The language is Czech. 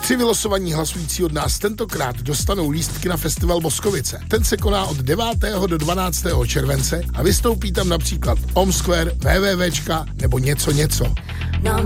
3 vylosovaní hlasující od nás tentokrát dostanou lístky na festival Boskovice. Ten se koná od 9. do 12. července a vystoupí tam například Om Square, VVVčka nebo něco. No